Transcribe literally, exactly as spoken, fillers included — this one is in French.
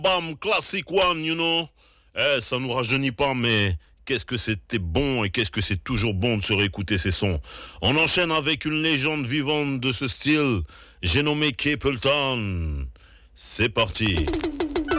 Bam, classic one, you know. Eh, ça nous rajeunit pas, mais qu'est-ce que c'était bon et qu'est-ce que c'est toujours bon de se réécouter ces sons. On enchaîne avec une légende vivante de ce style. J'ai nommé Capleton. C'est parti.